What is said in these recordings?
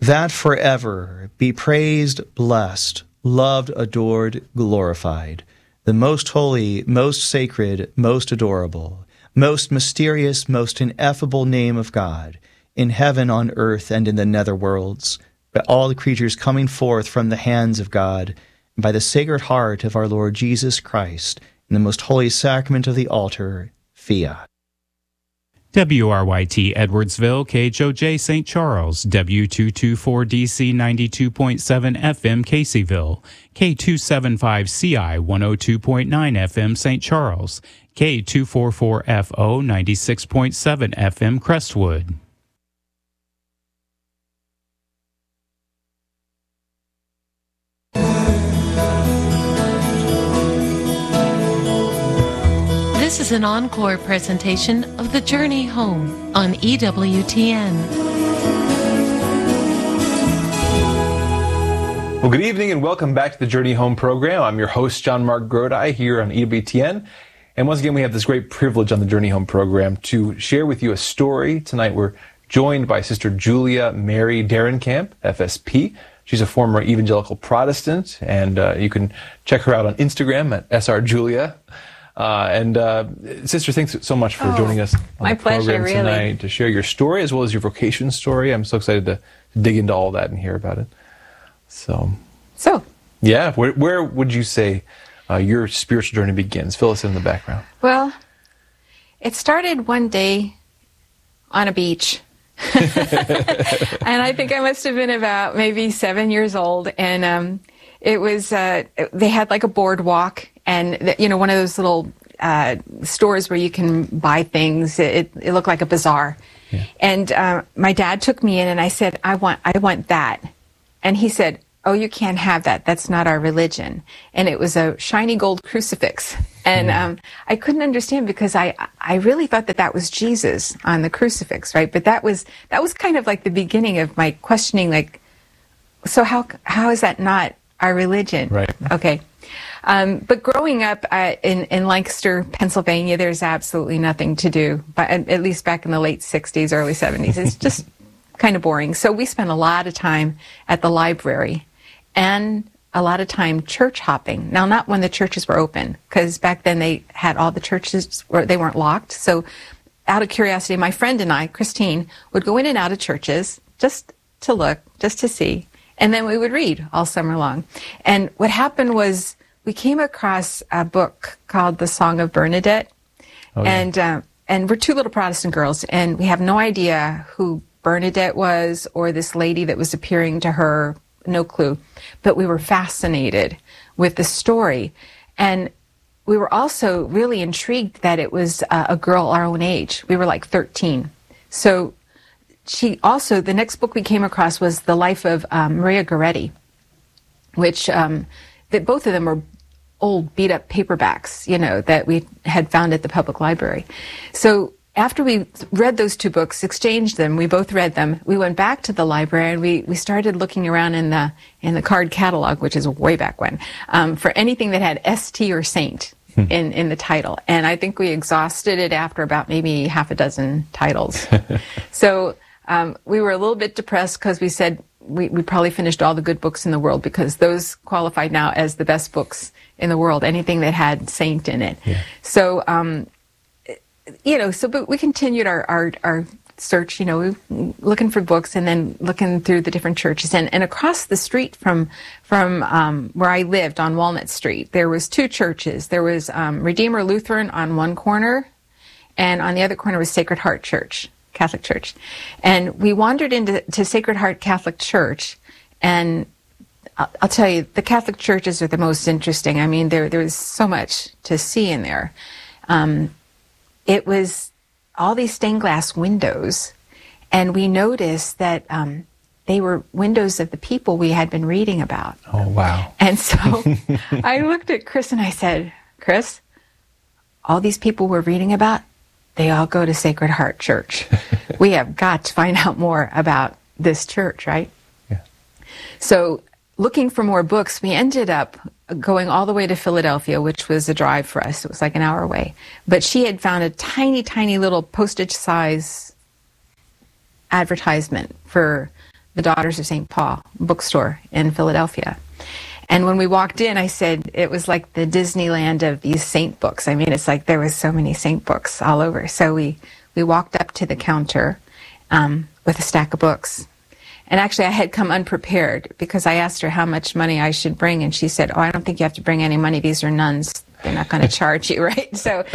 that forever be praised, blessed, loved, adored, glorified, the most holy, most sacred, most adorable, most mysterious, most ineffable name of God, in heaven, on earth, and in the nether worlds, by all the creatures coming forth from the hands of God, and by the Sacred Heart of our Lord Jesus Christ, in the most holy sacrament of the altar, Fiat. WRYT Edwardsville, KHOJ St. Charles, W224DC 92.7 FM Caseyville, K275CI 102.9 FM St. Charles, K244FO 96.7 FM Crestwood. This is an encore presentation of The Journey Home on EWTN. Well, good evening and welcome back to the Journey Home program. I'm your host, John Mark Grodi, here on EWTN. And once again, we have this great privilege on the Journey Home program to share with you a story. Tonight, we're joined by Sister Julia Mary Derenkamp, FSP. She's a former evangelical Protestant, and you can check her out on Instagram at srjulia. Sister, thanks so much for joining us on the program tonight to share your story as well as your vocation story. I'm so excited to dig into all that and hear about it. So yeah, where would you say your spiritual journey begins? Fill us in the background. Well, it started one day on a beach. And I think I must have been about maybe 7 years old. And it was, they had like a boardwalk and, you know, one of those little stores where you can buy things. It looked like a bazaar. Yeah. And my dad took me in and I said, I want that. And he said, oh, you can't have that. That's not our religion. And it was a shiny gold crucifix. And I couldn't understand because I really thought that was Jesus on the crucifix, right? But that was kind of like the beginning of my questioning, like, so how is that not our religion? Right. Okay. But growing up in Lancaster, Pennsylvania, there's absolutely nothing to do, but at least back in the late 60s, early 70s. It's just kind of boring. So we spent a lot of time at the library and a lot of time church hopping. Now, not when the churches were open, because back then they had all the churches, they weren't locked. So out of curiosity, my friend and I, Christine, would go in and out of churches just to look, just to see. And then we would read all summer long. And what happened was we came across a book called The Song of Bernadette. Oh, yeah. And we're two little Protestant girls, and we have no idea who Bernadette was or this lady that was appearing to her, no clue. But we were fascinated with the story. And we were also really intrigued that it was a girl our own age. We were like 13. So the next book we came across was The Life of Maria Goretti, which that both of them were old beat-up paperbacks, you know, that we had found at the public library. So after we read those two books, exchanged them, we both read them, we went back to the library and we started looking around in the card catalog, which is way back when, for anything that had ST or Saint in the title. And I think we exhausted it after about maybe half a dozen titles. So we were a little bit depressed because we said we probably finished all the good books in the world, because those qualified now as the best books in the world, anything that had Saint in it. Yeah. So, but we continued our search, looking for books and then looking through the different churches. And across the street from where I lived on Walnut Street, there was two churches. There was Redeemer Lutheran on one corner, and on the other corner was Sacred Heart Church, Catholic Church. And we wandered into Sacred Heart Catholic Church, and I'll tell you, the Catholic churches are the most interesting. I mean, there's so much to see in there. It was all these stained glass windows, and we noticed that they were windows of the people we had been reading about. Oh, wow. And so I looked at Chris and I said, Chris, all these people we're reading about, they all go to Sacred Heart Church. We have got to find out more about this church, right? Yeah. So looking for more books, we ended up going all the way to Philadelphia, which was a drive for us. It was like an hour away. But she had found a tiny, tiny little postage size advertisement for the Daughters of St. Paul bookstore in Philadelphia. And when we walked in, I said it was like the Disneyland of these saint books. I mean, it's like there was so many saint books all over. So we walked up to the counter with a stack of books. And actually, I had come unprepared because I asked her how much money I should bring. And she said, "Oh, I don't think you have to bring any money. These are nuns. They're not going to charge you," right? So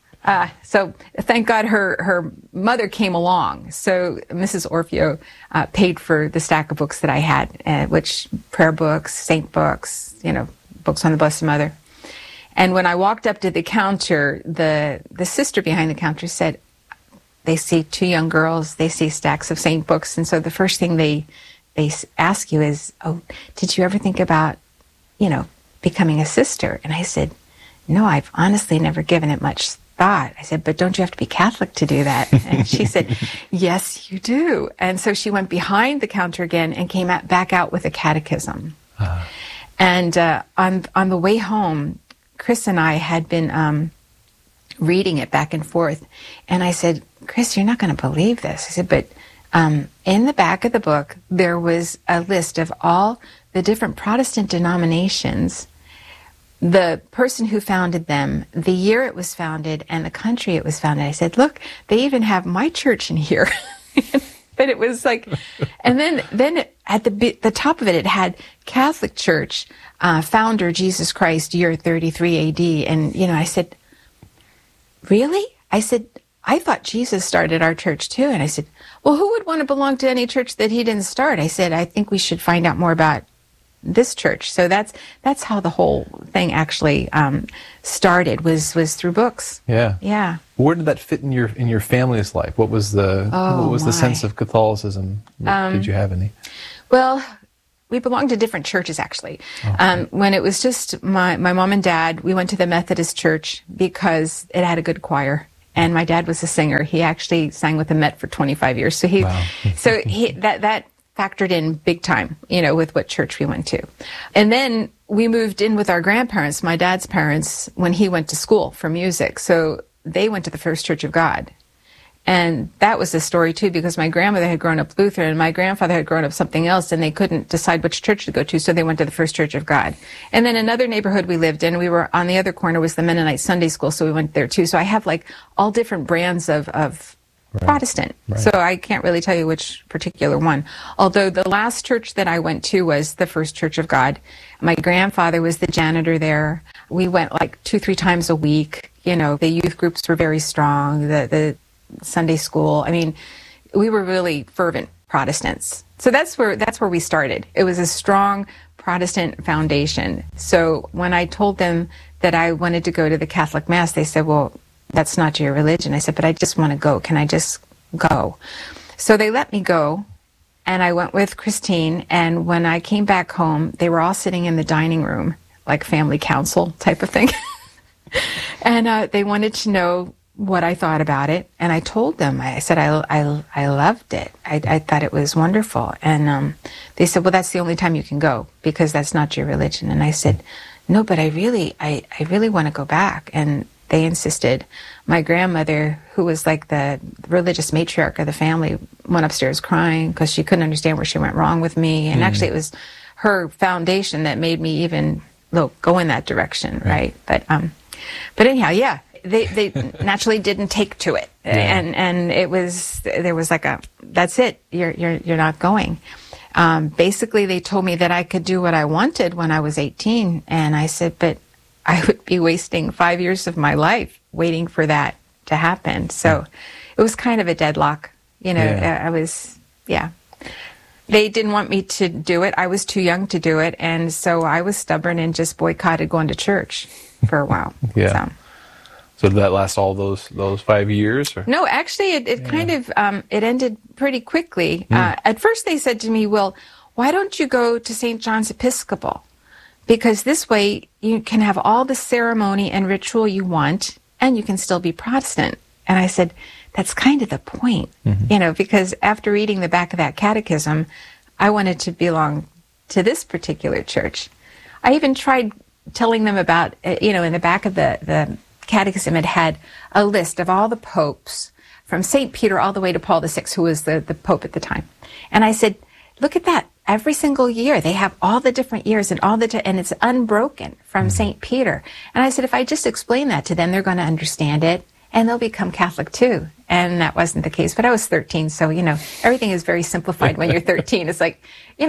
thank God her mother came along. So Mrs. Orfeo paid for the stack of books that I had, which prayer books, saint books, books on the Blessed Mother. And when I walked up to the counter, the sister behind the counter said, they see two young girls, they see stacks of saint books, and so the first thing they ask you is, "Oh, did you ever think about, becoming a sister?" And I said, "No, I've honestly never given it much thought." I said, "But don't you have to be Catholic to do that?" And she said, "Yes, you do." And so she went behind the counter again and came back out with a catechism. And on the way home, Chris and I had been reading it back and forth. And I said, "Chris, you're not going to believe this." I said, "But in the back of the book, there was a list of all the different Protestant denominations, the person who founded them, the year it was founded, and the country it was founded." I said, "Look, they even have my church in here." But it was like, and then at the top of it, it had Catholic Church, founder Jesus Christ, year 33 AD. And, I said, "Really?" I said, "I thought Jesus started our church too." And I said, "Well, who would want to belong to any church that he didn't start?" I said, "I think we should find out more about this church." So that's how the whole thing actually started, was through books. Yeah. Where did that fit in your family's life? What was the sense of Catholicism? Did you have any? Well, we belonged to different churches, actually. When it was just my mom and dad, we went to the Methodist church because it had a good choir. And my dad was a singer. He actually sang with the Met for 25 years. So that factored in big time, with what church we went to. And then we moved in with our grandparents, my dad's parents, when he went to school for music. So they went to the First Church of God. And that was the story, too, because my grandmother had grown up Lutheran and my grandfather had grown up something else, and they couldn't decide which church to go to, so they went to the First Church of God. And then another neighborhood we lived in, we were on the other corner, was the Mennonite Sunday School, so we went there, too. So I have, all different brands of right. Protestant. Right. So I can't really tell you which particular one. Although the last church that I went to was the First Church of God. My grandfather was the janitor there. We went 2-3 times a week. The youth groups were very strong. The Sunday school. I mean, we were really fervent Protestants. So that's where we started. It was a strong Protestant foundation. So when I told them that I wanted to go to the Catholic Mass, they said, "Well, that's not your religion." I said, "But I just want to go. Can I just go?" So they let me go, and I went with Christine, and when I came back home, they were all sitting in the dining room, like family council type of thing. And they wanted to know what I thought about it, and I told them. I said I loved it. I thought it was wonderful, and they said, "Well, that's the only time you can go because that's not your religion." And I said, "No, but I really want to go back." And they insisted. My grandmother, who was like the religious matriarch of the family, went upstairs crying because she couldn't understand where she went wrong with me. And actually, it was her foundation that made me even go in that direction, right? But anyhow, yeah. They naturally didn't take to it, and there was that's it. You're not going. Basically, they told me that I could do what I wanted when I was 18, and I said, "But I would be wasting 5 years of my life waiting for that to happen." So it was kind of a deadlock. I was They didn't want me to do it. I was too young to do it, and so I was stubborn and just boycotted going to church for a while. So did that last all those 5 years? Or? No, actually, it kind of it ended pretty quickly. At first, they said to me, "Well, why don't you go to St. John's Episcopal? Because this way you can have all the ceremony and ritual you want, and you can still be Protestant." And I said, "That's kind of the point, because after reading the back of that catechism, I wanted to belong to this particular church." I even tried telling them about, in the back of the catechism, it had a list of all the popes from St. Peter all the way to Paul VI, who was the pope at the time. And I said, look at that. Every single year, they have all the different years and and it's unbroken from St. Peter. And I said, if I just explain that to them, they're going to understand it and they'll become Catholic too. And that wasn't the case. But I was 13, so, everything is very simplified when you're 13. It's like,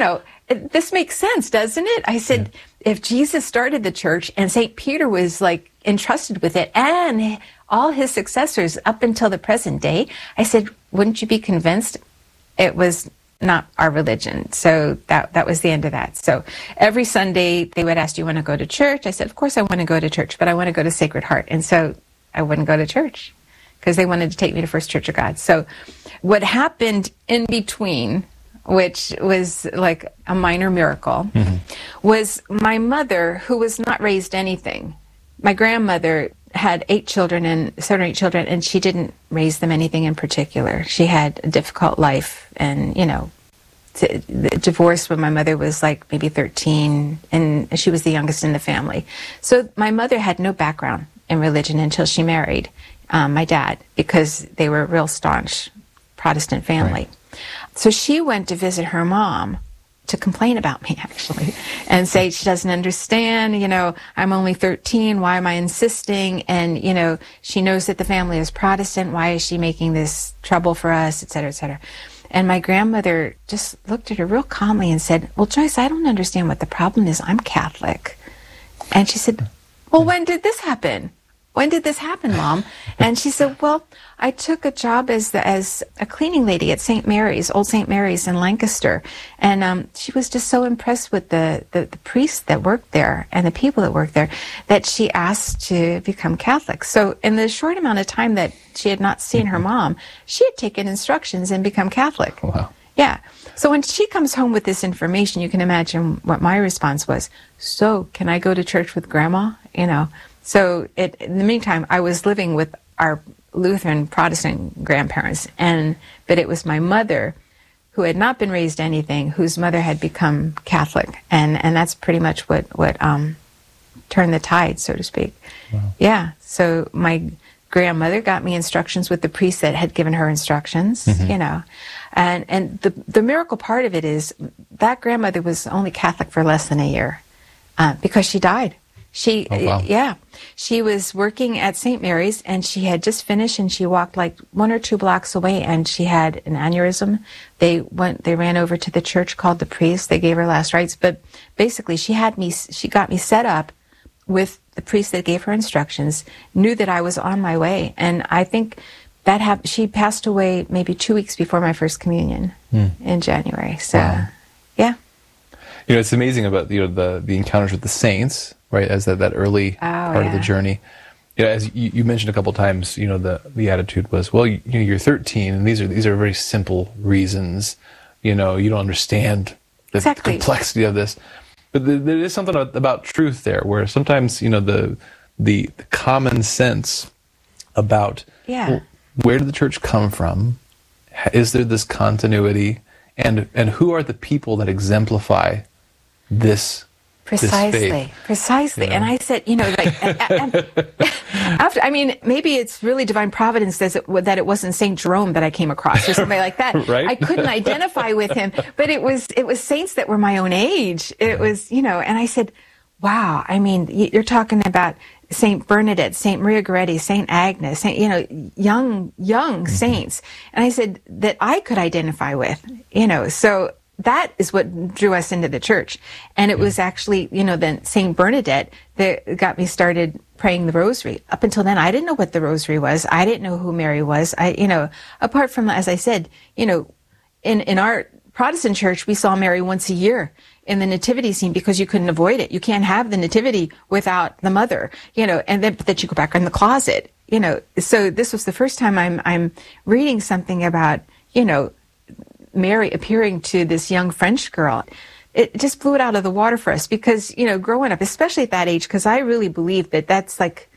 this makes sense, doesn't it? I said, if Jesus started the church and St. Peter was like entrusted with it and all his successors up until the present day, I said, wouldn't you be convinced it was not our religion? So that was the end of that. So every Sunday they would ask, do you want to go to church? I said, of course I want to go to church, but I want to go to Sacred Heart. And so I wouldn't go to church because they wanted to take me to First Church of God. So what happened in between, which was like a minor miracle, was my mother, who was not raised anything. My grandmother had 7 or 8 children, and she didn't raise them anything in particular. She had a difficult life, and, divorced when my mother was like maybe 13, and she was the youngest in the family. So my mother had no background in religion until she married my dad, because they were a real staunch Protestant family. Right. So she went to visit her mom to complain about me, actually, and say she doesn't understand, I'm only 13, why am I insisting? And, she knows that the family is Protestant, why is she making this trouble for us, et cetera, et cetera. And my grandmother just looked at her real calmly and said, well, Joyce, I don't understand what the problem is. I'm Catholic. And she said, well, when did this happen? When did this happen, Mom? And she said, well, I took a job as a cleaning lady at St. Mary's, Old St. Mary's in Lancaster. And she was just so impressed with the priests that worked there and the people that worked there that she asked to become Catholic. So in the short amount of time that she had not seen her mom, she had taken instructions and become Catholic. Wow. Yeah. So when she comes home with this information, you can imagine what my response was. So can I go to church with Grandma? So in the meantime, I was living with our Lutheran Protestant grandparents, but it was my mother, who had not been raised anything, whose mother had become Catholic, and that's pretty much what turned the tide, so to speak. Wow. Yeah. So my grandmother got me instructions with the priest that had given her instructions, and the miracle part of it is that grandmother was only Catholic for less than a year because she died. She was working at St. Mary's, and she had just finished, and she walked like 1 or 2 blocks away, and she had an aneurysm. They ran over to the church, called the priest. They gave her last rites, but basically she got me set up with the priest that gave her instructions, knew that I was on my way, and I think that she passed away maybe 2 weeks before my first communion in January. So, yeah. It's amazing about the encounters with the saints, right? As that early part of the journey. As you mentioned a couple times, the attitude was, well, you're 13, and these are very simple reasons. You don't understand the complexity of this. But there is something about truth there, where sometimes the common sense about where did the church come from? Is there this continuity? And who are the people that exemplify this? Precisely. And I said, after, maybe it's really divine providence that it wasn't St. Jerome that I came across or something like that. Right? I couldn't identify with him, but it was saints that were my own age. It was, and I said, wow, you're talking about St. Bernadette, St. Maria Goretti, St. Agnes, young saints. And I said that I could identify with, so that is what drew us into the church. And it was actually, then St. Bernadette that got me started praying the rosary. Up until then, I didn't know what the rosary was. I didn't know who Mary was. Apart from, as I said, in our Protestant church, we saw Mary once a year in the nativity scene because you couldn't avoid it. You can't have the nativity without the mother, and then that you go back in the closet, So this was the first time I'm reading something about, Mary appearing to this young French girl. It just blew it out of the water for us because, growing up, especially at that age, because I really believe that that's like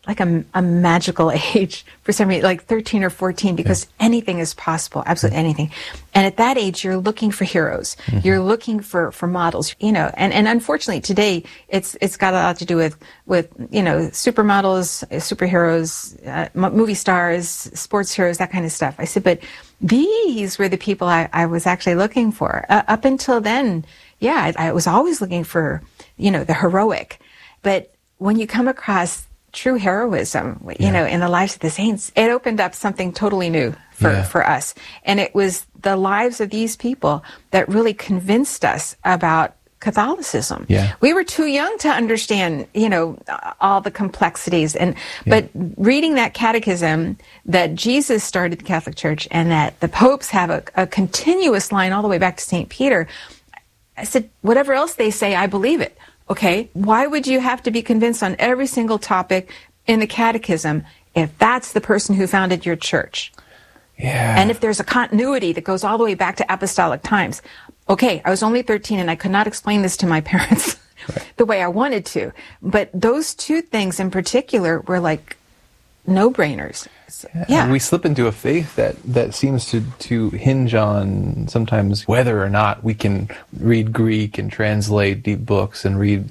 like a magical age for some reason, like 13 or 14, because anything is possible, absolutely anything. And at that age, you're looking for heroes. You're looking for models, you know, and unfortunately today it's got a lot to do with, you know, supermodels, superheroes, movie stars, sports heroes, that kind of stuff. I said, but these were the people I was actually looking for. Up until then, yeah, I was always looking for, you know, the heroic. But when you come across true heroism, you know, in the lives of the saints, it opened up something totally new for us. And it was the lives of these people that really convinced us about Catholicism. Yeah. We were too young to understand, you know, all the complexities. But reading that catechism that Jesus started the Catholic Church and that the popes have a continuous line all the way back to St. Peter, I said, whatever else they say, I believe it. Okay, why would you have to be convinced on every single topic in the catechism if that's the person who founded your church? Yeah. And if there's a continuity that goes all the way back to apostolic times. Okay, I was only 13 and I could not explain this to my parents the way I wanted to. But those two things in particular were like no-brainers. Yeah. We slip into a faith that seems to hinge on sometimes whether or not we can read Greek and translate deep books and read.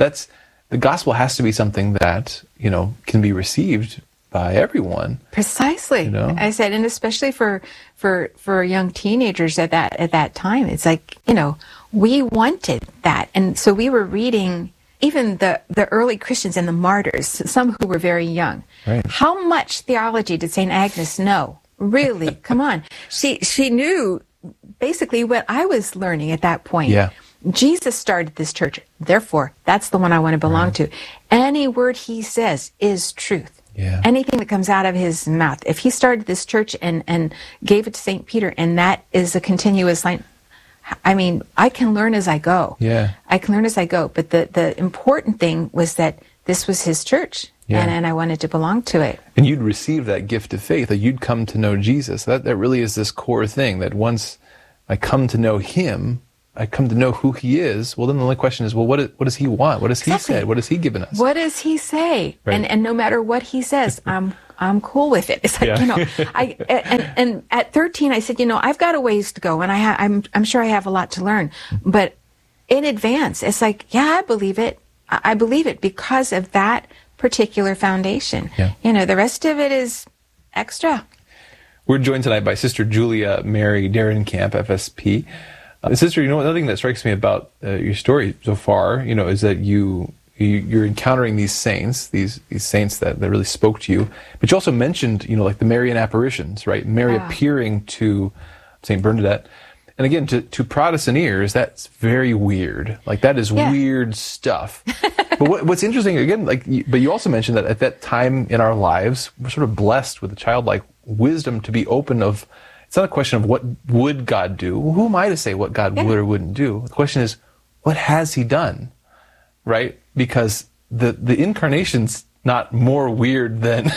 The gospel has to be something that, you know, can be received by everyone. Precisely. You know? I said, and especially for young teenagers at that time, it's like, you know, we wanted that. And so we were reading even the early Christians and the martyrs, some who were very young. Right. How much theology did St. Agnes know? Really? Come on. She knew basically what I was learning at that point. Yeah. Jesus started this church. Therefore, that's the one I want to belong to. Any word he says is truth. Yeah. Anything that comes out of his mouth. If he started this church and gave it to St. Peter, and that is a continuous line, I mean, I can learn as I go. Yeah. I can learn as I go. But the important thing was that this was his church, and I wanted to belong to it. And you'd receive that gift of faith, that you'd come to know Jesus. That really is this core thing, that once I come to know him, I come to know who he is. Well, then the only question is, well, what does he want? What does he say? What has he given us? What does he say? Right. And no matter what he says, I'm cool with it. It's like, you know, and at 13, I said, you know, I've got a ways to go, and I'm sure I have a lot to learn. But in advance, it's like, yeah, I believe it. I believe it because of that particular foundation. Yeah. You know, the rest of it is extra. We're joined tonight by Sister Julia Mary Derenkamp, FSP. Sister, you know, another thing that strikes me about your story so far, you know, is that you're encountering these saints, these saints that really spoke to you. But you also mentioned, you know, like the Marian apparitions, right? Mary appearing to St. Bernadette. And again, to Protestant ears, that's very weird. Like, that is weird stuff. But what's interesting, again, but you also mentioned that at that time in our lives, we're sort of blessed with a childlike wisdom to be open of, it's not a question of what would God do. Who am I to say what God would or wouldn't do? The question is, what has he done? Right? Because the incarnation's not more weird than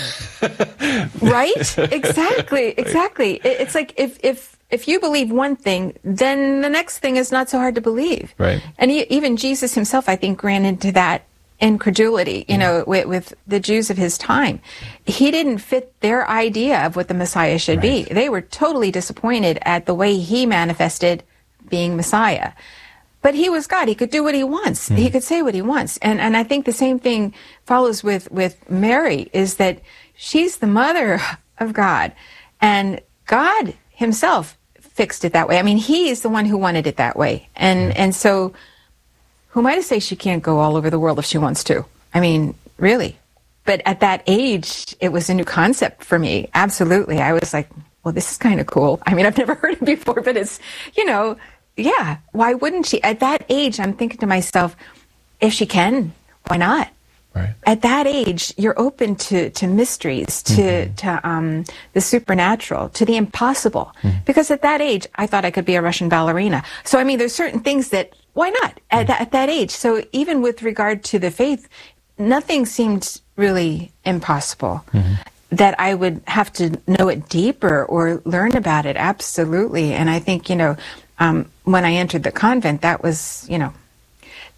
right? Exactly. It's like if you believe one thing, then the next thing is not so hard to believe. Right. And even Jesus himself, I think, ran into that incredulity, you know, with the Jews of his time. He didn't fit their idea of what the Messiah should be. They were totally disappointed at the way he manifested being Messiah. But he was God. He could do what he wants. He could say what he wants. And I think the same thing follows with Mary, is that she's the mother of God. And God himself fixed it that way. I mean, he is the one who wanted it that way. And so who am I to say she can't go all over the world if she wants to? I mean, really. But at that age, it was a new concept for me. Absolutely. I was like, well, this is kind of cool. I mean, I've never heard it before, but it's, you know, yeah, why wouldn't she? At that age, I'm thinking to myself, if she can, why not? Right. At that age, you're open to mysteries, to the supernatural, to the impossible. Because at that age, I thought I could be a Russian ballerina. So, I mean, there's certain things that, why not at that age? So even with regard to the faith, nothing seemed really impossible. That I would have to know it deeper or learn about it. Absolutely. And I think, you know, when I entered the convent, that was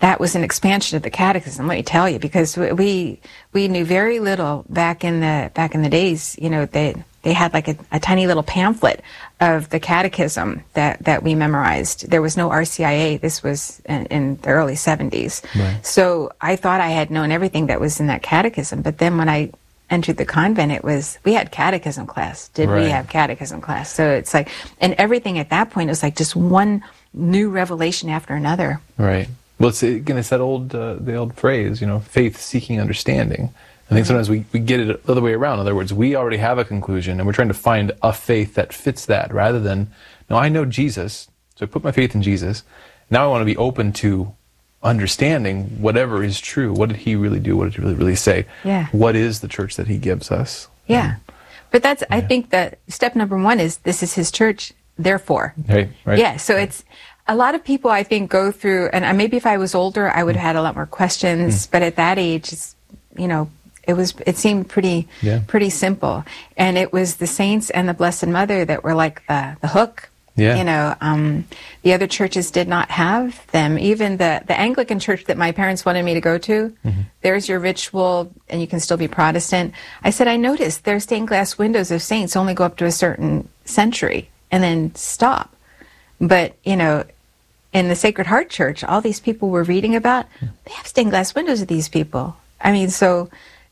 that was an expansion of the catechism, let me tell you, because we knew very little back in the days. You know, they had like a tiny little pamphlet of the catechism that we memorized. There was no RCIA. This was in the early 70s. Right. So I thought I had known everything that was in that catechism. But then when I entered the convent, we had catechism class. Did we have catechism class? So it's like, and everything at that point was like just one new revelation after another. Right. Well, it's that old the old phrase, you know, faith seeking understanding. I think sometimes we get it the other way around. In other words, we already have a conclusion, and we're trying to find a faith that fits that, rather than, no, I know Jesus, so I put my faith in Jesus. Now I want to be open to understanding whatever is true. What did he really do? What did he really say? Yeah. What is the church that he gives us? Yeah. But that's, I think that step number one is, this is his church, therefore. Right. Yeah, so it's, a lot of people, I think, go through, and maybe if I was older, I would have had a lot more questions, but at that age, it's, you know, it seemed pretty simple. And it was the saints and the Blessed Mother that were like the hook. Yeah. You know, the other churches did not have them. Even the Anglican church that my parents wanted me to go to, there's your ritual, and you can still be Protestant. I said, I noticed their stained glass windows of saints only go up to a certain century and then stop. But, you know, in the Sacred Heart Church, all these people we're reading about, they have stained glass windows of these people. I mean, so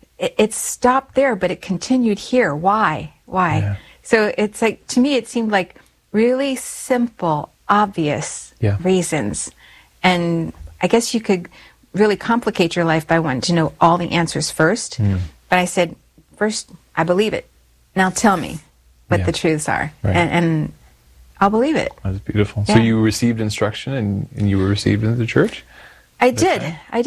it stopped there, but it continued here. Why? Yeah. So it's like, to me, it seemed like really simple, obvious reasons. And I guess you could really complicate your life by wanting to know all the answers first. But I said, first, I believe it. Now tell me what the truths are. Right. And I'll believe it. That's beautiful. Yeah. So you received instruction, and you were received into the church? I did.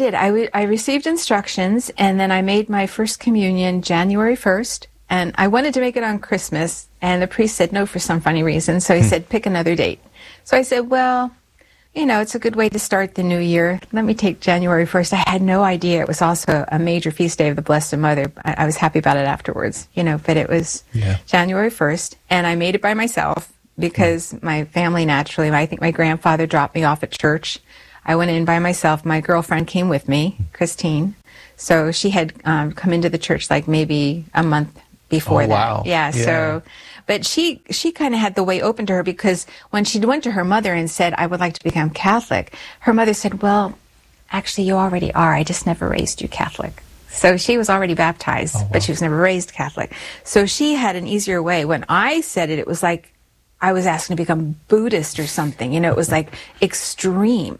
I received instructions, and then I made my first communion January 1st, and I wanted to make it on Christmas, and the priest said no for some funny reason, so he said, pick another date. So I said, well, you know, it's a good way to start the new year. Let me take January 1st. I had no idea it was also a major feast day of the Blessed Mother. I was happy about it afterwards, you know, but it was January 1st, and I made it by myself because my family naturally, I think my grandfather dropped me off at church. I went in by myself. My girlfriend came with me, Christine. So she had come into the church like maybe a month before that. Wow. Yeah. So, but she kind of had the way open to her, because when she went to her mother and said, I would like to become Catholic, her mother said, well, actually you already are. I just never raised you Catholic. So she was already baptized, but she was never raised Catholic. So she had an easier way. When I said it, it was like I was asking to become Buddhist or something. You know, it was like extreme.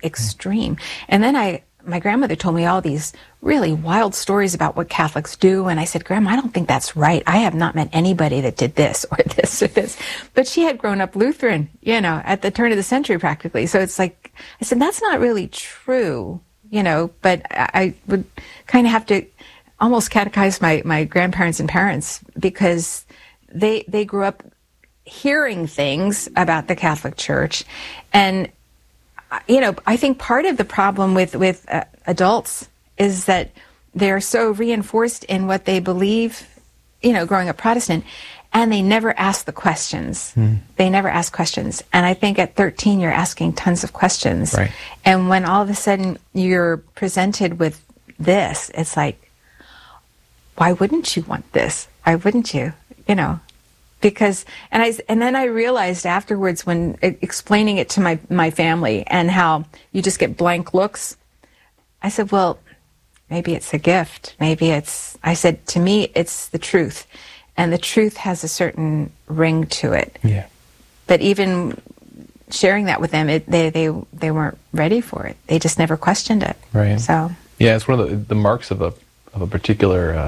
And then my grandmother told me all these really wild stories about what Catholics do. And I said, Grandma, I don't think that's right. I have not met anybody that did this or this or this. But she had grown up Lutheran, you know, at the turn of the century practically. So it's like, I said, that's not really true, you know, but I would kind of have to almost catechize my grandparents and parents, because they grew up hearing things about the Catholic Church. And, you know, I think part of the problem with adults is that they're so reinforced in what they believe, you know, growing up Protestant, and they never ask the questions. They never ask questions. And I think at 13, you're asking tons of questions. Right. And when all of a sudden you're presented with this, it's like, why wouldn't you want this? Why wouldn't you? You know, because, and then I realized afterwards, when explaining it to my family and how you just get blank looks, I said, well, maybe it's a gift. I said, to me, it's the truth. And the truth has a certain ring to it. Yeah. But even sharing that with them, they weren't ready for it. They just never questioned it. Right. So. Yeah, it's one of the marks of a particular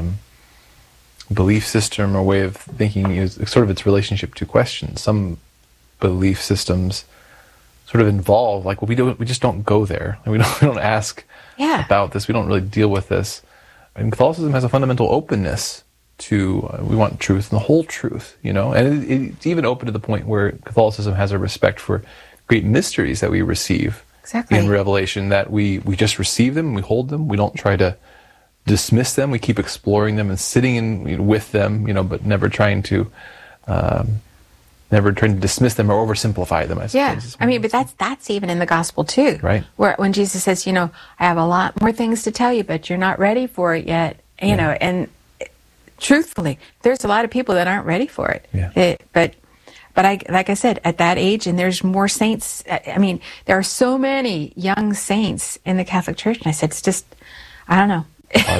belief system or way of thinking is sort of its relationship to questions. Some belief systems sort of involve, like, well, we just don't go there. We don't ask about this. We don't really deal with this. And Catholicism has a fundamental openness to we want truth and the whole truth, you know. And it's even open to the point where Catholicism has a respect for great mysteries that we receive in Revelation, that we just receive them and we hold them. We don't try to dismiss them. We keep exploring them and sitting with them, you know, but never trying to never trying to dismiss them or oversimplify them, I suppose. Yeah, I mean, but that's even in the gospel too. Right. Where when Jesus says, I have a lot more things to tell you, but you're not ready for it yet. And truthfully, there's a lot of people that aren't ready for it. Yeah. But like I said, at that age, and there's more saints. I mean, there are so many young saints in the Catholic Church, and I said, it's just, I don't know.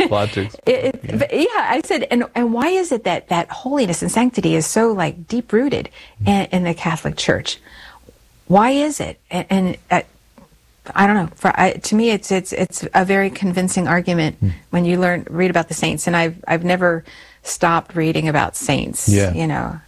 I said, and why is it that holiness and sanctity is so like deep rooted in the Catholic Church? Why is it? And I don't know. To me, it's a very convincing argument when you read about the saints, and I've never stopped reading about saints. Yeah.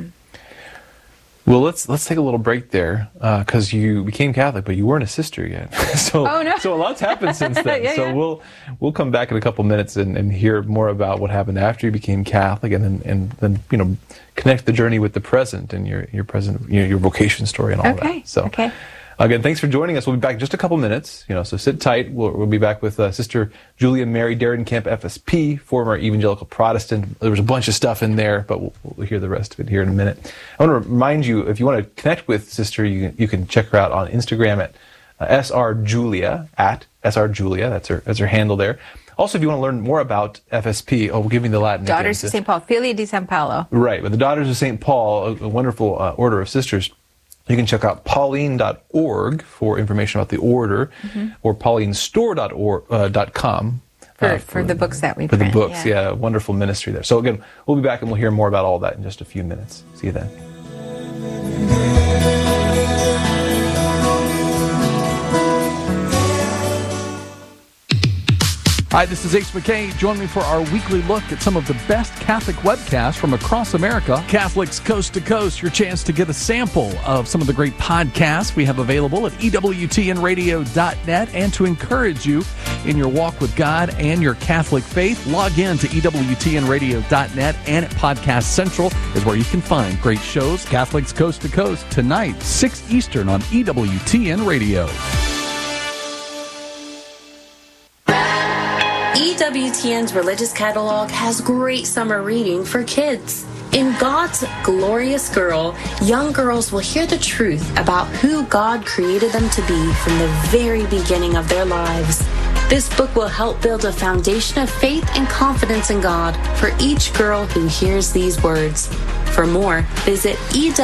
Well, let's take a little break there because you became Catholic, but you weren't a sister yet. So a lot's happened since then. We'll come back in a couple minutes and hear more about what happened after you became Catholic, and then connect the journey with the present and your present your vocation story and all that. So again, thanks for joining us. We'll be back in just a couple minutes. So sit tight. We'll be back with Sister Julia Mary Derenkamp, FSP, former evangelical Protestant. There was a bunch of stuff in there, but we'll hear the rest of it here in a minute. I want to remind you, if you want to connect with Sister, you can check her out on Instagram at srjulia, at srjulia. That's her handle there. Also, if you want to learn more about FSP, we'll give you the Latin. Daughters of St. Paul, Figli di San Paolo. Right, but the Daughters of St. Paul, a wonderful order of sisters. You can check out Pauline.org for information about the order, or paulinestore.com for the books that we print. For the books, wonderful ministry there. So again, we'll be back and we'll hear more about all that in just a few minutes. See you then. Hi, this is Ace McKay. Join me for our weekly look at some of the best Catholic webcasts from across America. Catholics Coast to Coast, your chance to get a sample of some of the great podcasts we have available at EWTNradio.net. And to encourage you in your walk with God and your Catholic faith, log in to EWTNradio.net, and at Podcast Central is where you can find great shows. Catholics Coast to Coast, tonight, 6 Eastern on EWTN Radio. EWTN's religious catalog has great summer reading for kids. In God's Glorious Girl, young girls will hear the truth about who God created them to be from the very beginning of their lives. This book will help build a foundation of faith and confidence in God for each girl who hears these words. For more, visit